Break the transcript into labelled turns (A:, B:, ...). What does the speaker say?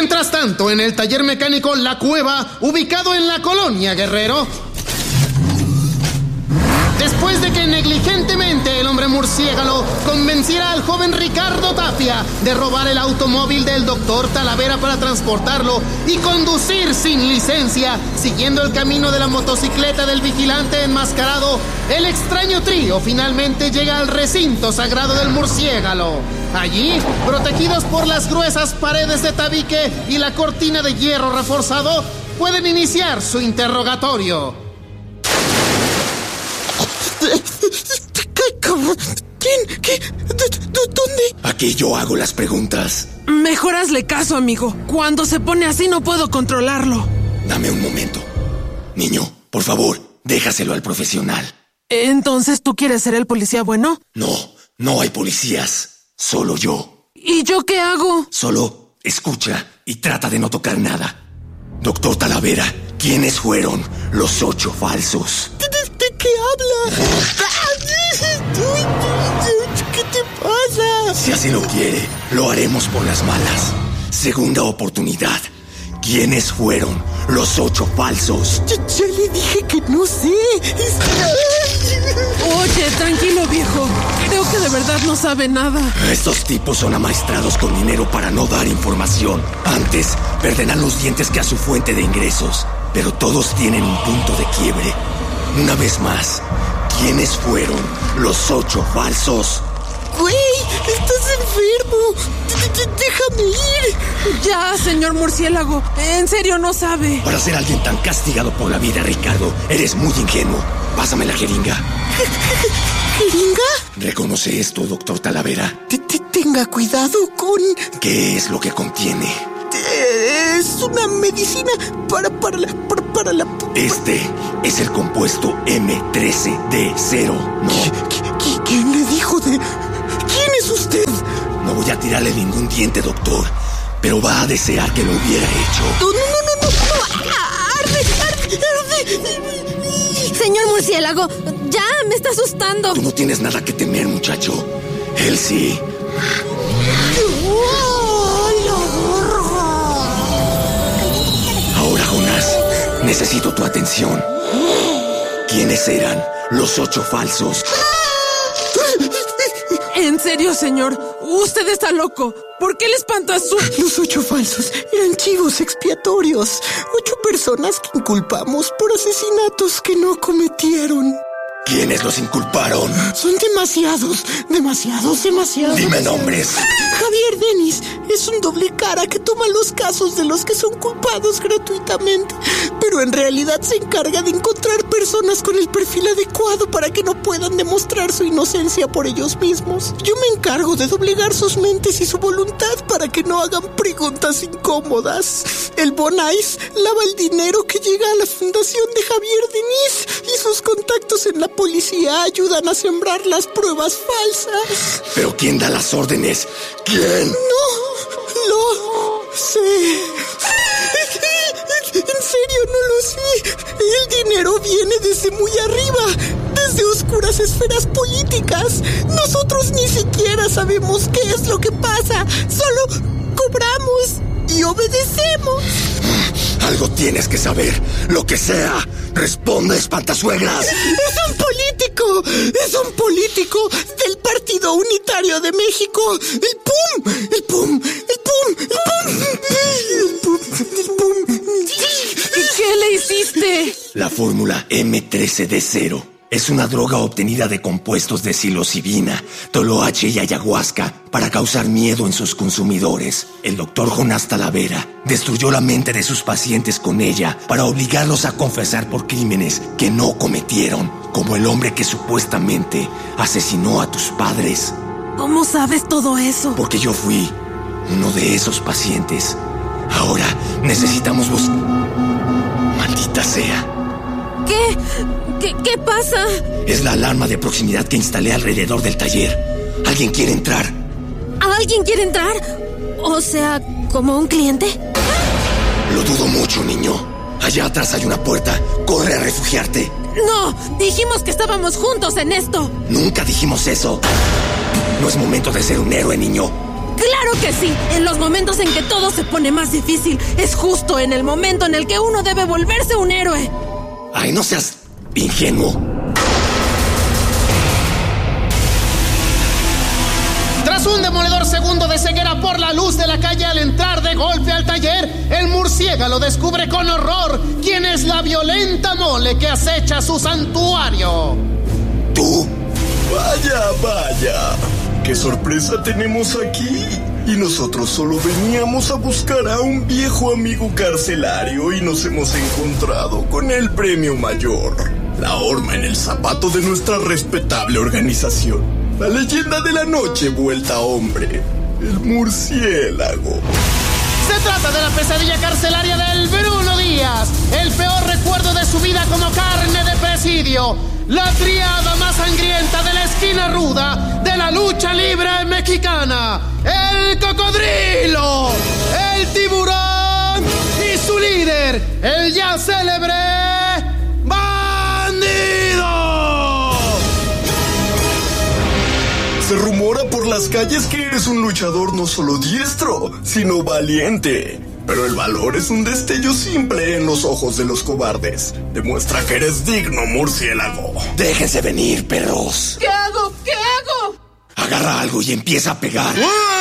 A: Mientras tanto, en el taller mecánico La Cueva, ubicado en la colonia Guerrero, después de que negligentemente el hombre murciélago convenciera al joven Ricardo Tapia de robar el automóvil del doctor Talavera para transportarlo y conducir sin licencia, siguiendo el camino de la motocicleta del vigilante enmascarado, el extraño trío finalmente llega al recinto sagrado del murciélago. Allí, protegidos por las gruesas paredes de tabique y la cortina de hierro reforzado, pueden iniciar su interrogatorio.
B: ¿Quién? ¿Qué? ¿Dónde?
C: Aquí yo hago las preguntas.
D: Mejor hazle caso, amigo. Cuando se pone así no puedo controlarlo.
C: Dame un momento. Niño, por favor, déjaselo al profesional.
D: ¿Entonces tú quieres ser el policía bueno?
C: No hay policías. Solo yo.
D: ¿Y yo qué hago?
C: Solo escucha y trata de no tocar nada. Doctor Talavera, ¿quiénes fueron los 8 falsos?
B: ¿De qué habla? ¿Qué te pasa?
C: Si así lo quiere, lo haremos por las malas. Segunda oportunidad. ¿Quiénes fueron los 8 falsos?
B: Ya le dije que no sé.
D: Oye, tranquilo, viejo. Creo que de verdad no sabe nada.
C: Estos tipos son amaestrados con dinero para no dar información. Antes, perderán los dientes que a su fuente de ingresos. Pero todos tienen un punto de quiebre. Una vez más, ¿quiénes fueron los 8 falsos?
B: Güey, estás enfermo. Déjame ir.
D: Ya, señor murciélago. En serio no sabe.
C: Para ser alguien tan castigado por la vida, Ricardo, eres muy ingenuo. Pásame la jeringa.
B: ¿Jeringa?
C: ¿Reconoce esto, doctor Talavera?
B: Tenga cuidado con...
C: ¿Qué es lo que contiene?
B: Es una medicina para la...
C: Este es el compuesto M13D0, ¿no?
B: ¿Quién le dijo de...? ¿Quién es usted?
C: No voy a tirarle ningún diente, doctor, pero va a desear que lo hubiera hecho.
B: No. ¡Arde!
E: Señor murciélago, ya me está asustando.
C: Tú no tienes nada que temer, muchacho. Él sí. Ahora, Jonás, necesito tu atención. ¿Quiénes eran los 8 falsos?
D: ¿En serio, señor? Usted está loco. ¿Por qué le espanta a su...?
B: Los 8 falsos eran chivos expiatorios. 8 personas que inculpamos por asesinatos que no cometieron.
C: ¿Quiénes los inculparon?
B: Son demasiados.
C: Dime nombres.
B: Javier Denis es un doble cara que toma los casos de los que son culpados gratuitamente, pero en realidad se encarga de encontrar personas con el perfil adecuado para que no puedan demostrar su inocencia por ellos mismos. Yo me encargo de doblegar sus mentes y su voluntad para que no hagan preguntas incómodas. El Bonais lava el dinero que llega a la fundación de Javier Denis y sus contactos en la policía ayudan a sembrar las pruebas falsas.
C: ¿Pero quién da las órdenes? ¿Quién?
B: No lo sé. En serio, no lo sé. El dinero viene desde muy arriba, desde oscuras esferas políticas. Nosotros ni siquiera sabemos qué es lo que pasa. Solo cobramos y obedecemos.
C: Algo tienes que saber. Lo que sea. Responde, espantasuegras.
B: Es un político del Partido Unitario de México. El PUM.
D: ¿Qué le hiciste?
C: La fórmula M13D0 es una droga obtenida de compuestos de psilocibina, toloache y ayahuasca para causar miedo en sus consumidores. El doctor Jonás Talavera destruyó la mente de sus pacientes con ella para obligarlos a confesar por crímenes que no cometieron, como el hombre que supuestamente asesinó a tus padres.
D: ¿Cómo sabes todo eso?
C: Porque yo fui uno de esos pacientes. Ahora necesitamos Maldita sea.
E: ¿Qué pasa?
C: Es la alarma de proximidad que instalé alrededor del taller. ¿Alguien quiere entrar?
E: ¿Alguien quiere entrar? O sea, ¿como un cliente?
C: Lo dudo mucho, niño. Allá atrás hay una puerta. Corre a refugiarte.
E: No, dijimos que estábamos juntos en esto.
C: Nunca dijimos eso. No es momento de ser un héroe, niño.
D: ¡Claro que sí! En los momentos en que todo se pone más difícil, es justo en el momento en el que uno debe volverse un héroe.
C: ¡Ay, no seas ingenuo!
A: Tras un demoledor segundo de ceguera por la luz de la calle al entrar de golpe al taller, el murciélago descubre con horror quién es la violenta mole que acecha su santuario.
C: ¿Tú?
F: Vaya. ¿Qué sorpresa tenemos aquí? Y nosotros solo veníamos a buscar a un viejo amigo carcelario y nos hemos encontrado con el premio mayor. La horma en el zapato de nuestra respetable organización. La leyenda de la noche vuelta hombre. El murciélago.
A: Se trata de la pesadilla carcelaria del Bruno Díaz, el peor recuerdo de su vida como carne de presidio, la triada más sangrienta de la esquina ruda de la lucha libre mexicana, el cocodrilo, el tiburón y su líder, el ya célebre bandido.
F: Se rumora por las calles que eres un luchador no solo diestro, sino valiente. Pero el valor es un destello simple en los ojos de los cobardes. Demuestra que eres digno, murciélago.
C: Déjense venir, perros.
D: ¿Qué hago?
C: Agarra algo y empieza a pegar.
A: ¡Ah!